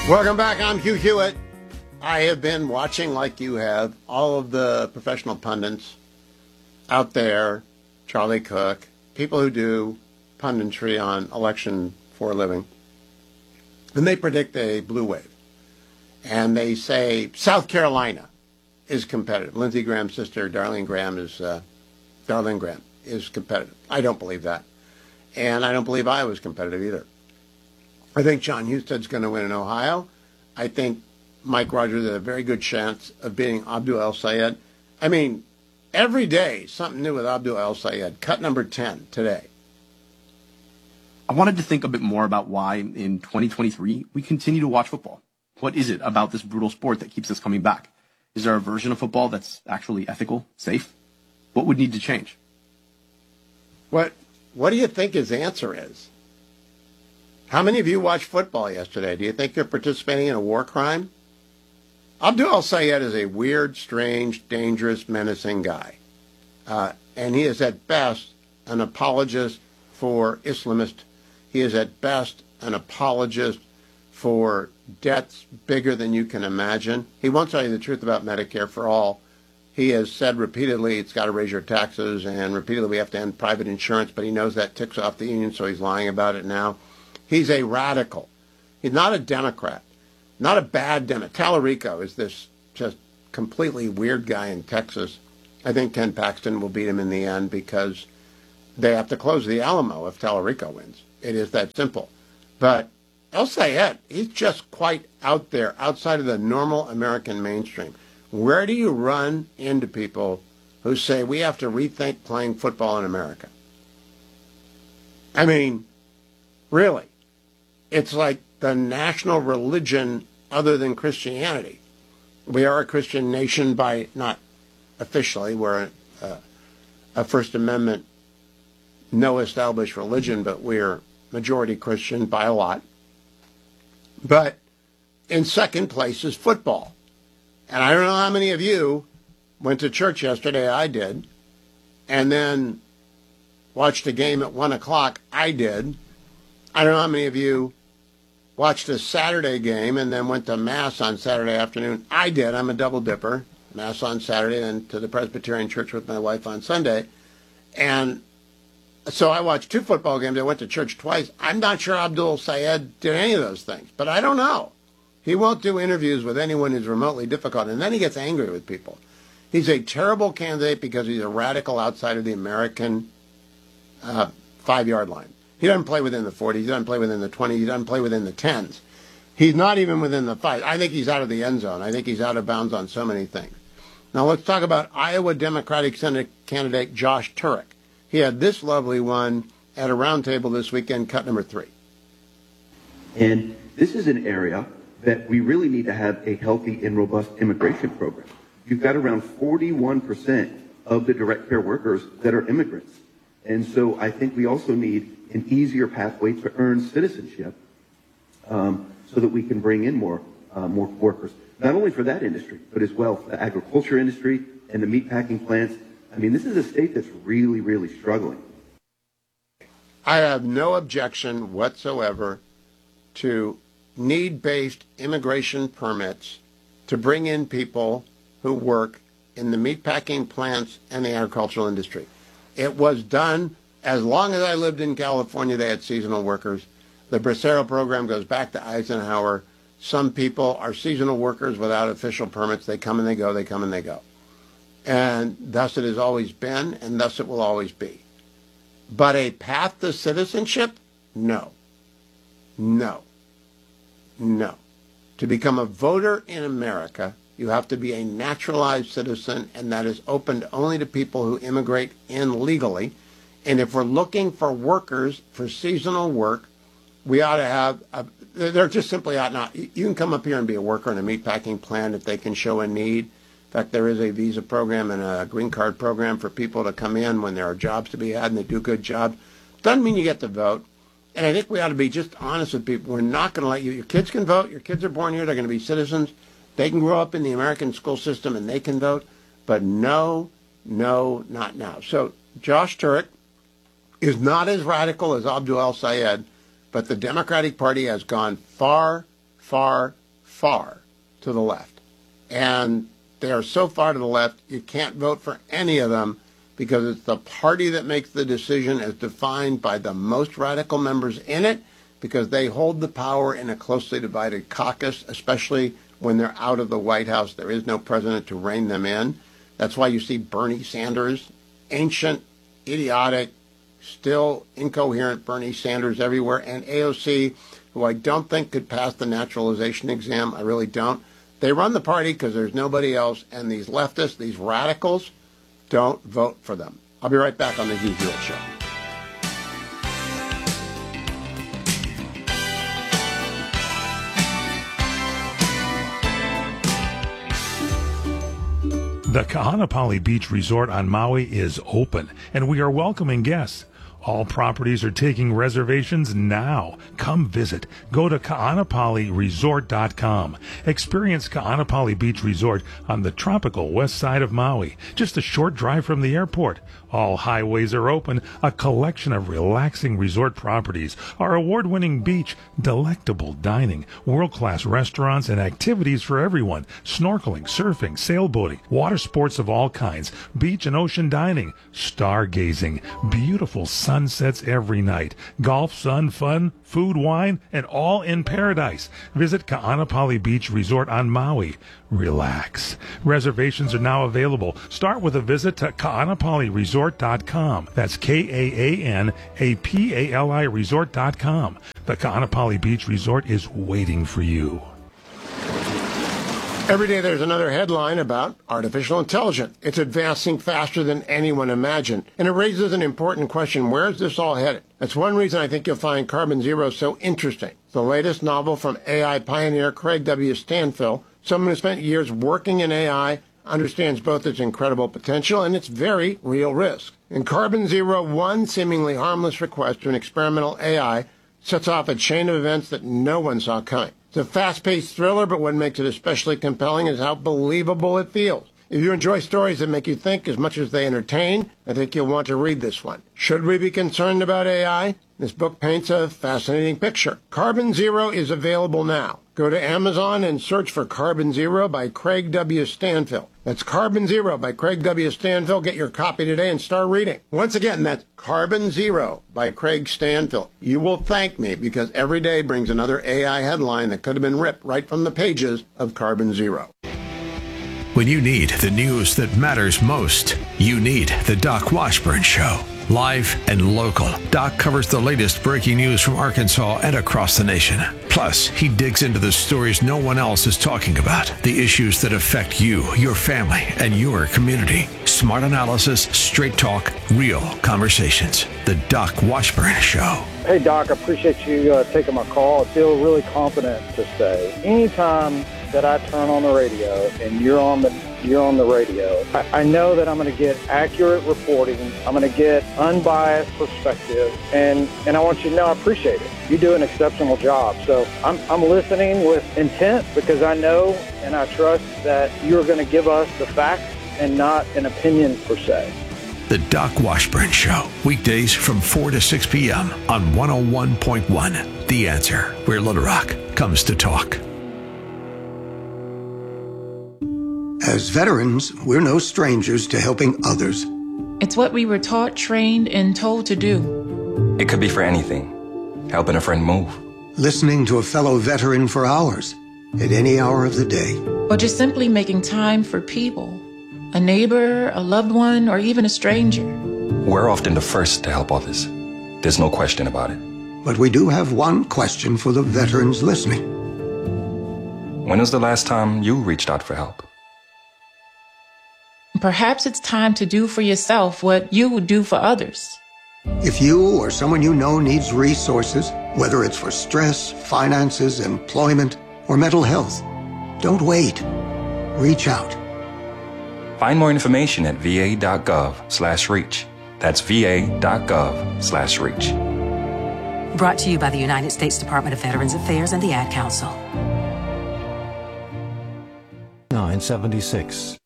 Welcome back. I'm Hugh Hewitt. I have been watching, like you have, all of the professional pundits out there, Charlie Cook, people who do punditry on election for a living, and they predict a blue wave. And they say South Carolina is competitive. Lindsey Graham's sister, Darlene Graham, is competitive. I don't believe that. And I don't believe Iowa's competitive either. I think John Husted's going to win in Ohio. I think Mike Rogers has a very good chance of beating Abdul El-Sayed. I mean, every day, something new with Abdul El-Sayed. Cut number 10 today. I wanted to think a bit more about why in 2023 we continue to watch football. What is it about this brutal sport that keeps us coming back? Is there a version of football that's actually ethical, safe? What would need to change? What do you think his answer is? How many of you watched football yesterday? Do you think you're participating in a war crime? Abdul El-Sayed is a weird, strange, dangerous, menacing guy. And he is at best an apologist for Islamist. He is at best an apologist for debts bigger than you can imagine. He won't tell you the truth about Medicare for all. He has said repeatedly it's got to raise your taxes, and repeatedly we have to end private insurance, but he knows that ticks off the union, so he's lying about it now. He's a radical. He's not a Democrat, not a bad Democrat. Tallarico is this just completely weird guy in Texas. I think Ken Paxton will beat him in the end because they have to close the Alamo if Tallarico wins. It is that simple. But El-Sayed, he's just quite out there, outside of the normal American mainstream. Where do you run into people who say we have to rethink playing football in America? I mean, really. It's like the national religion other than Christianity. We are a Christian nation by, not officially, we're a First Amendment, no established religion, but we're majority Christian by a lot. But in second place is football. And I don't know how many of you went to church yesterday. I did. And then watched a game at 1 o'clock. I did. I don't know how many of you watched a Saturday game and then went to Mass on Saturday afternoon. I did. I'm a double dipper. Mass on Saturday and to the Presbyterian Church with my wife on Sunday. And so I watched 2 football games. I went to church twice. I'm not sure Abdul El-Sayed did any of those things, but I don't know. He won't do interviews with anyone who's remotely difficult, and then he gets angry with people. He's a terrible candidate because he's a radical outside of the American 5-yard line. He doesn't play within the 40s. He doesn't play within the 20s. He doesn't play within the 10s. He's not even within the 5. I think he's out of the end zone. I think he's out of bounds on so many things. Now let's talk about Iowa Democratic Senate candidate Josh Turek. He had this lovely one at a roundtable this weekend, cut number 3. And this is an area that we really need to have a healthy and robust immigration program. You've got around 41% of the direct care workers that are immigrants. And so I think we also need an easier pathway to earn citizenship so that we can bring in more workers, not only for that industry, but as well for the agriculture industry and the meatpacking plants. I mean, this is a state that's really, really struggling. I have no objection whatsoever to need-based immigration permits to bring in people who work in the meatpacking plants and the agricultural industry. It was done as long as I lived in California. They had seasonal workers. The Bracero program goes back to Eisenhower. Some people are seasonal workers without official permits. They come and they go, they come and they go. And thus it has always been, and thus it will always be. But a path to citizenship? No. No. No. To become a voter in America, you have to be a naturalized citizen, and that is open only to people who immigrate in legally. And if we're looking for workers for seasonal work, we ought to have, there just simply ought not. You can come up here and be a worker in a meatpacking plant if they can show a need. In fact, there is a visa program and a green card program for people to come in when there are jobs to be had and they do good jobs. Doesn't mean you get to vote. And I think we ought to be just honest with people. We're not going to let you, your kids can vote. Your kids are born here. They're going to be citizens. They can grow up in the American school system and they can vote. But no, not now. So Josh Turek is not as radical as Abdul El-Sayed, but the Democratic Party has gone far, far, far to the left. And they are so far to the left, you can't vote for any of them because it's the party that makes the decision as defined by the most radical members in it, because they hold the power in a closely divided caucus, especially when they're out of the White House. There is no president to rein them in. That's why you see Bernie Sanders, ancient, idiotic, still incoherent Bernie Sanders everywhere, and AOC, who I don't think could pass the naturalization exam. I really don't. They run the party because there's nobody else, and these leftists, these radicals, don't vote for them. I'll be right back on the Hugh Hewitt Show. The Kahanapali Beach Resort on Maui is open, and we are welcoming guests. All properties are taking reservations now. Come visit. Go to kahanapaliresort.com. Experience Kahanapali Beach Resort on the tropical west side of Maui, just a short drive from the airport. All highways are open, a collection of relaxing resort properties, our award-winning beach, delectable dining, world-class restaurants, and activities for everyone, snorkeling, surfing, sailboating, water sports of all kinds, beach and ocean dining, stargazing, beautiful sunsets every night, golf, sun, fun, food, wine, and all in paradise. Visit Kahanapali Beach Resort on Maui. Relax. Reservations are now available. Start with a visit to kahanapaliresort.com. That's Kahanapali resort.com. The Kahanapali Beach Resort is waiting for you. Every day there's another headline about artificial intelligence. It's advancing faster than anyone imagined. And it raises an important question. Where is this all headed? That's one reason I think you'll find Carbon Zero so interesting. The latest novel from AI pioneer Craig W. Stanfill, someone who spent years working in AI, understands both its incredible potential and its very real risk. In Carbon Zero, one seemingly harmless request to an experimental AI sets off a chain of events that no one saw coming. It's a fast-paced thriller, but what makes it especially compelling is how believable it feels. If you enjoy stories that make you think as much as they entertain, I think you'll want to read this one. Should we be concerned about AI? This book paints a fascinating picture. Carbon Zero is available now. Go to Amazon and search for Carbon Zero by Craig W. Stanfill. That's Carbon Zero by Craig W. Stanfill. Get your copy today and start reading. Once again, that's Carbon Zero by Craig Stanfill. You will thank me because every day brings another AI headline that could have been ripped right from the pages of Carbon Zero. When you need the news that matters most, you need the Doc Washburn Show. Live and local, Doc covers the latest breaking news from Arkansas and across the nation. Plus, he digs into the stories no one else is talking about, the issues that affect you, your family, and your community. Smart analysis, straight talk, real conversations. The Doc Washburn Show. Hey, Doc, I appreciate you taking my call. I feel really confident to say anytime that I turn on the radio and you're on the radio, I know that I'm going to get accurate reporting. I'm going to get unbiased perspective, and I want you to know I appreciate it. You do an exceptional job. So I'm listening with intent because I know and I trust that you're going to give us the facts and not an opinion per se. The Doc Washburn Show, weekdays from 4 to 6 p.m. on 101.1. The Answer, where Little Rock comes to talk. As veterans, we're no strangers to helping others. It's what we were taught, trained, and told to do. It could be for anything. Helping a friend move. Listening to a fellow veteran for hours, at any hour of the day. Or just simply making time for people. A neighbor, a loved one, or even a stranger. We're often the first to help others. There's no question about it. But we do have one question for the veterans listening. When was the last time you reached out for help? Perhaps it's time to do for yourself what you would do for others. If you or someone you know needs resources, whether it's for stress, finances, employment, or mental health, don't wait. Reach out. Find more information at va.gov/reach. That's va.gov/reach. Brought to you by the United States Department of Veterans Affairs and the Ad Council. 976.